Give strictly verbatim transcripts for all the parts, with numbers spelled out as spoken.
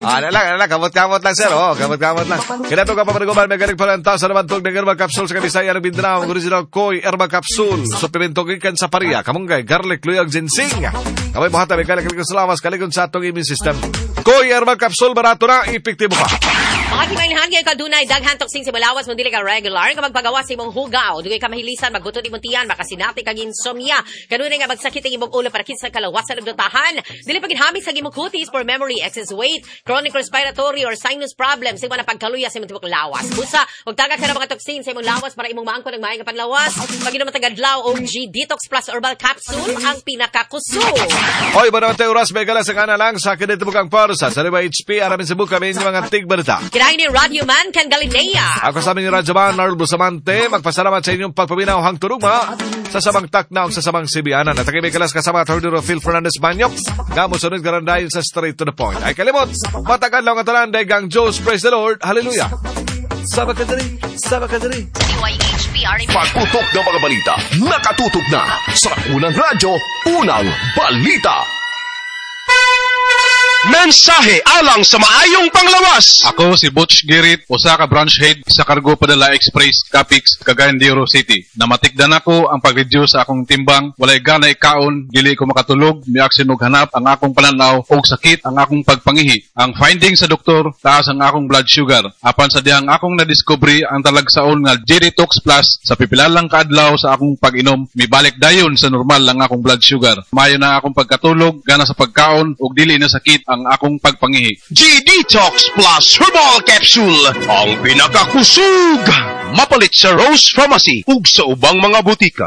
Ah, na lang, na lang, kamot-kamot lang, sir. Oh, kamot-kamot lang. Kinato ka pa maniguman, may galing palanta sa naman tog ng herbal capsule sa Kabisaya ng Mindanao, ang original Koi herbal capsule. Suplemento gikan sa paria, kamunggay, garlic, luyag, ginseng. Kamay buhata, may kalikon sa lawas, kalikon sa atong immune system. Koi herbal capsule, barato na, epektibo pa. Mga kimainahan kayo kadunay, daghan toksing si malawas mong dili ka regular, ka magpagawa sa imong hugaw, dugay ka mahilisan, magbutod imong tiyan, makasinati kag insomnia, kanunay nga magsakit ang imong ulo para kinsa kalawasan ug dutahan, dili pa ginhamig sa imong kutis for memory, excess weight, chronic respiratory or sinus problems, sa imong pagkaluya sa imong tibok lawas. Busa, ug taga ka na mga toksing sa imong lawas para imong maangkon ang maayong panglawas, maginom matag adlaw og G Detox Plus Herbal Capsule ang pinakakuso. Hoy, banote oras may gala sa kana lang sa kinito bukang parsa sa Riba H P aramin sa buka may mga tigbalita. Kinain ni Radio Man kan Galilea. Ako sa aming Radyo Man, Narl Bustamante, magpasalamat sa inyong pagpaminaw hang turugma sa samang taknaw sa samang sibianan. At ang kalas kasama Tordero Phil Fernandez Banyok, gamo sunod garandahin sa straight to the point. Ay kalimot, matagal lang ang tanan, Degang Joes, praise the Lord, hallelujah. Sama ka dali, sama ka dali. D Y H P R M. Pagputok ng mga balita, nakatutok na sa unang radyo, unang balita. Mensahe alang sa maayong panglawas. Ako si Butch Girit, usa ka branch head sa Cargo Padala Express, Capix, Cagayan de Oro City. Namatikdan ako ang pag-reduce sa akong timbang, walay ganay kaon, dili ko makatulog, miaksin og hanap ang akong pananaw og sakit ang akong pagpangihi. Ang finding sa doktor, taas ang akong blood sugar. Apan sa dihang akong nadiscovery ang talagsaon nga G-Detox Plus sa pipilalang kaadlaw sa akong pag-inom, mibalik dayon sa normal ang akong blood sugar. Mayo na akong pagkatulog, gana sa pagkaon ug dili na sakit ang akong pagpangihi. G-Detox Plus Herbal Capsule, ang pinakakusog. Mapalit sa Rose Pharmacy ug sa ubang mga butika.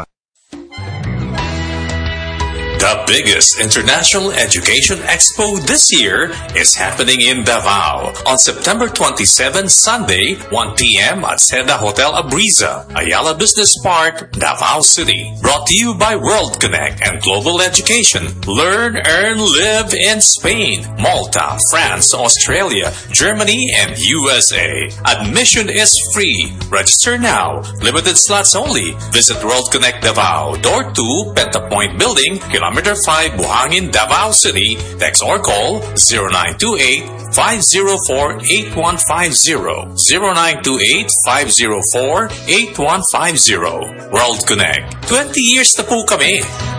The biggest international education expo this year is happening in Davao on September twenty-seventh, Sunday, one p.m. at Seda Hotel Abriza, Ayala Business Park, Davao City. Brought to you by World Connect and Global Education. Learn, earn, live in Spain, Malta, France, Australia, Germany, and U S A. Admission is free. Register now. Limited slots only. Visit World Connect Davao, Door two, Pentapoint Building, Kilometer five, Buhangin, Davao City. Text or call zero nine two eight, five zero four, eight one five zero. zero nine two eight, five zero four, eight one five zero. World Connect. twenty years na po kami.